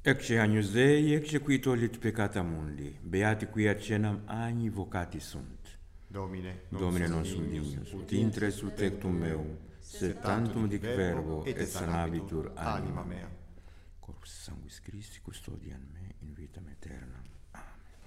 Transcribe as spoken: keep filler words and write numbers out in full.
Ecce agnus Dei, ecce qui tollit peccata mundi, beati qui accenam agni vocati sunt. Domine, non Domine non sum sum dignus, dignus, ut ut intre su tectum meum, sed tantum dic verbo et sanabitur anima mea. Corpus sanguis Christi custodian me in vitam aeternam.